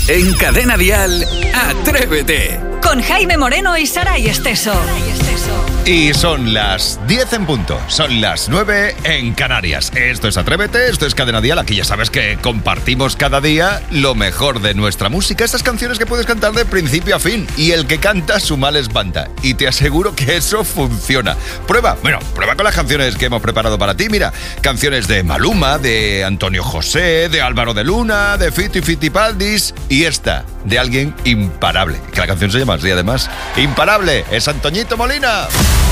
En Cadena Dial, Atrévete. Con Jaime Moreno y Saray Esteso. Y son las 10 en punto, son las 9 en Canarias. Esto es Atrévete, esto es Cadena Dial. Aquí ya sabes que compartimos cada día lo mejor de nuestra música. Estas canciones que puedes cantar de principio a fin. Y el que canta, su mal espanta. Y te aseguro que eso funciona. Prueba con las canciones que hemos preparado para ti. Mira, canciones de Maluma, de Antonio José, de Álvaro de Luna, de Fito y Fitipaldis. Y esta, de alguien imparable. Que la canción se llama así, además. Imparable, es Antoñito Molina.